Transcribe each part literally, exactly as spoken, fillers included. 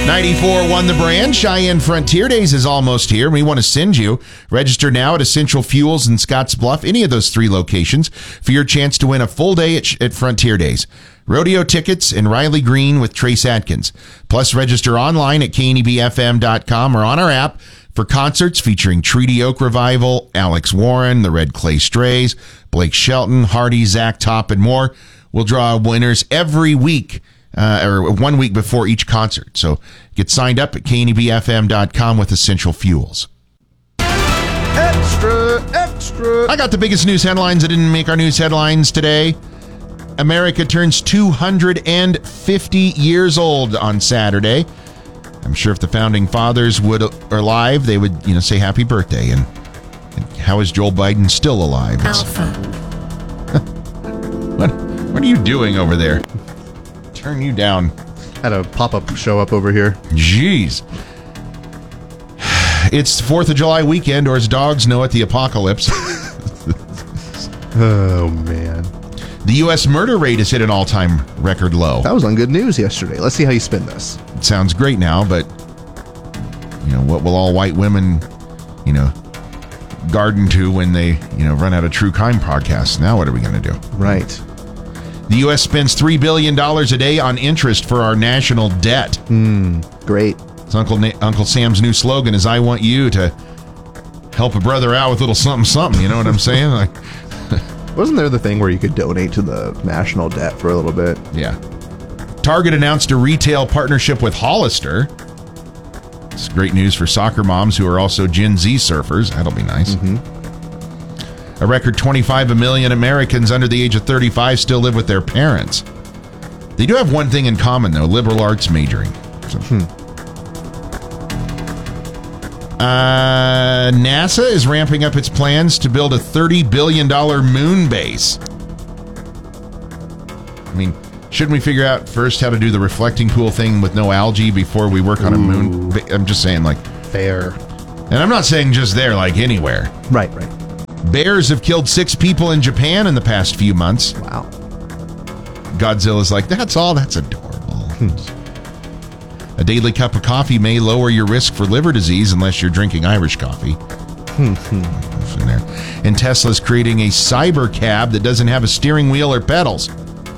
ninety-four won the brand. Cheyenne Frontier Days is almost here. We want to send you. Register now at Essential Fuels in Scottsbluff, any of those three locations, for your chance to win a full day at, at Frontier Days. Rodeo tickets and Riley Green with Trace Atkins. Plus, register online at K N E B F M dot com or on our app for concerts featuring Treaty Oak Revival, Alex Warren, the Red Clay Strays, Blake Shelton, Hardy, Zach Top, and more. We'll draw winners every week. Uh, or one week before each concert. So get signed up at K N E B F M dot com with Essential Fuels. Extra, extra. I got the biggest news headlines that didn't make our news headlines today. America turns two hundred fifty years old on Saturday. I'm sure if the founding fathers would are alive, they would, you know, say happy birthday. And, and how is Joe Biden still alive? Alpha. what, what are you doing over there? Turn you down. Had a pop-up show up over here. Jeez. It's fourth of July weekend, or as dogs know it, the apocalypse. Oh, man. The U S murder rate has hit an all-time record low. That was on Good News yesterday. Let's see how you spin this. It sounds great now, but, you know, what will all white women, you know, garden to when they, you know, run out of true crime podcasts? Now what are we going to do? Right. The U S spends three billion dollars a day on interest for our national debt. Hmm, great. It's Uncle Na- Uncle Sam's new slogan is, I want you to help a brother out with a little something, something. You know what I'm saying? Like, wasn't there the thing where you could donate to the national debt for a little bit? Yeah. Target announced a retail partnership with Hollister. It's great news for soccer moms who are also Gen Z surfers. That'll be nice. Mm-hmm. A record twenty-five million Americans under the age of thirty-five still live with their parents. They do have one thing in common, though, liberal arts majoring. So. Hmm. Uh, NASA is ramping up its plans to build a thirty billion dollars moon base. I mean, shouldn't we figure out first how to do the reflecting pool thing with no algae before we work on Ooh. a moon? Ba- I'm just saying, like... Fair. And I'm not saying just there, like anywhere. Right, right. Bears have killed six people in Japan in the past few months. Wow. Godzilla's like, that's all? That's adorable. A daily cup of coffee may lower your risk for liver disease unless you're drinking Irish coffee. In there. And Tesla's creating a cyber cab that doesn't have a steering wheel or pedals.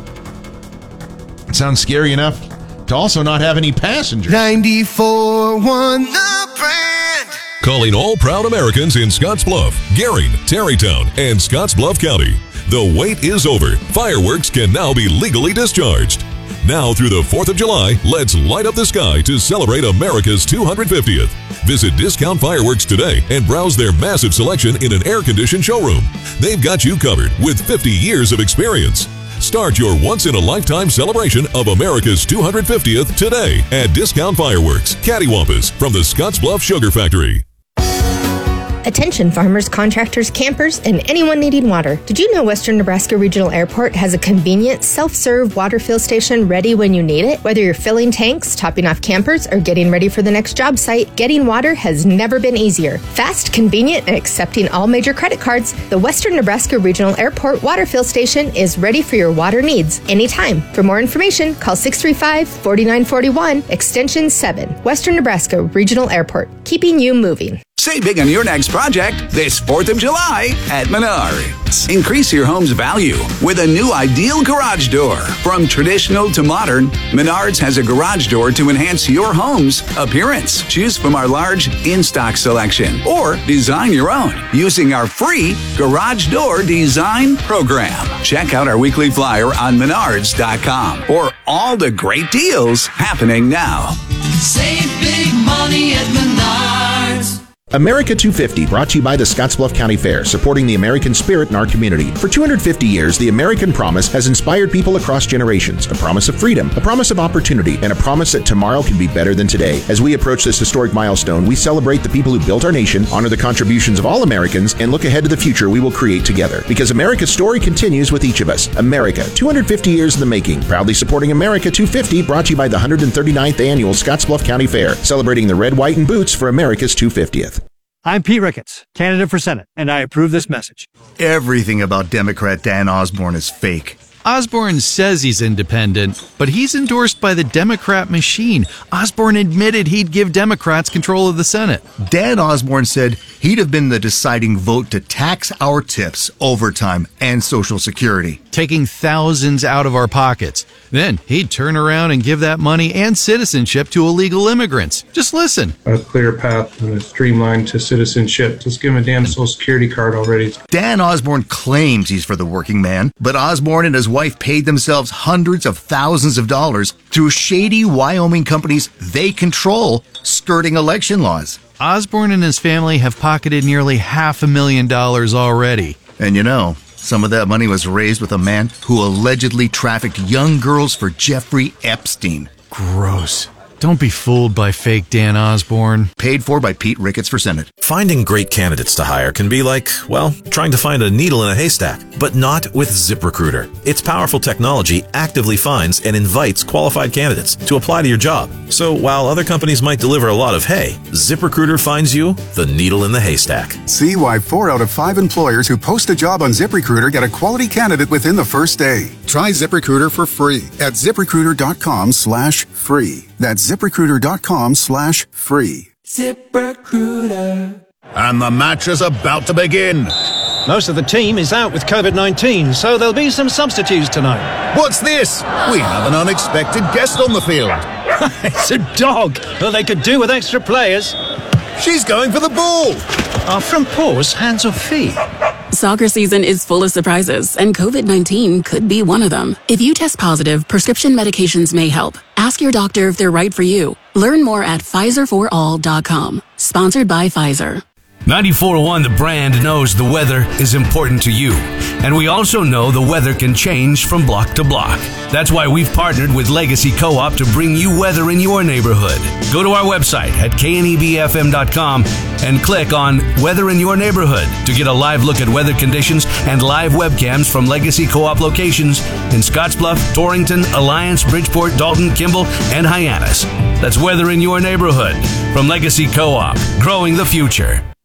It sounds scary enough to also not have any passengers. ninety-four one The Brand. Calling all proud Americans in Scottsbluff, Gering, Tarrytown, and Scottsbluff County. The wait is over. Fireworks can now be legally discharged. Now through the fourth of July, let's light up the sky to celebrate America's two hundred fiftieth. Visit Discount Fireworks today and browse their massive selection in an air-conditioned showroom. They've got you covered with fifty years of experience. Start your once-in-a-lifetime celebration of America's two hundred fiftieth today at Discount Fireworks, Cattywampus, from the Scottsbluff Sugar Factory. Attention farmers, contractors, campers, and anyone needing water. Did you know Western Nebraska Regional Airport has a convenient self-serve water fill station ready when you need it? Whether you're filling tanks, topping off campers, or getting ready for the next job site, getting water has never been easier. Fast, convenient, and accepting all major credit cards, the Western Nebraska Regional Airport water fill station is ready for your water needs anytime. For more information, call six three five, four nine four one, extension seven. Western Nebraska Regional Airport, keeping you moving. Save big on your next project this fourth of July at Menards. Increase your home's value with a new ideal garage door. From traditional to modern, Menards has a garage door to enhance your home's appearance. Choose from our large in-stock selection or design your own using our free Garage Door Design Program. Check out our weekly flyer on menards dot com for all the great deals happening now. Save big money at Menards. America two fifty, brought to you by the Scottsbluff County Fair, supporting the American spirit in our community. For two hundred fifty years, the American promise has inspired people across generations. A promise of freedom, a promise of opportunity, and a promise that tomorrow can be better than today. As we approach this historic milestone, we celebrate the people who built our nation, honor the contributions of all Americans, and look ahead to the future we will create together. Because America's story continues with each of us. America, two hundred fifty years in the making. Proudly supporting America two fifty, brought to you by the one hundred thirty-ninth Annual Scottsbluff County Fair, celebrating the red, white, and boots for America's two hundred fiftieth. I'm Pete Ricketts, candidate for Senate, and I approve this message. Everything about Democrat Dan Osborne is fake. Osborne says he's independent, but he's endorsed by the Democrat machine. Osborne admitted he'd give Democrats control of the Senate. Dan Osborne said he'd have been the deciding vote to tax our tips, overtime, and Social Security. Taking thousands out of our pockets. Then he'd turn around and give that money and citizenship to illegal immigrants. Just listen. A clear path and a streamline to citizenship. Just give him a damn Social Security card already. Dan Osborne claims he's for the working man, but Osborne and his wife paid themselves hundreds of thousands of dollars through shady Wyoming companies they control, skirting election laws. Osborne and his family have pocketed nearly half a million dollars already. And you know, some of that money was raised with a man who allegedly trafficked young girls for Jeffrey Epstein. Gross. Don't be fooled by fake Dan Osborne. Paid for by Pete Ricketts for Senate. Finding great candidates to hire can be like, well, trying to find a needle in a haystack, but not with ZipRecruiter. Its powerful technology actively finds and invites qualified candidates to apply to your job. So while other companies might deliver a lot of hay, ZipRecruiter finds you the needle in the haystack. See why four out of five employers who post a job on ZipRecruiter get a quality candidate within the first day. Try ZipRecruiter for free at ZipRecruiter.com slash free. That's ZipRecruiter.com slash free. ZipRecruiter. And the match is about to begin. Most of the team is out with covid nineteen, so there'll be some substitutes tonight. What's this? We have an unexpected guest on the field. It's a dog. Well, they could do with extra players. She's going for the ball. Are front paws hands or feet? Soccer season is full of surprises, and covid nineteen could be one of them. If you test positive, prescription medications may help. Ask your doctor if they're right for you. Learn more at Pfizer for all dot com. Sponsored by Pfizer. ninety-four point one The Brand knows the weather is important to you. And we also know the weather can change from block to block. That's why we've partnered with Legacy Co-op to bring you weather in your neighborhood. Go to our website at K N E B F M dot com and click on Weather in Your Neighborhood to get a live look at weather conditions and live webcams from Legacy Co-op locations in Scottsbluff, Torrington, Alliance, Bridgeport, Dalton, Kimball, and Hyannis. That's Weather in Your Neighborhood from Legacy Co-op, growing the future.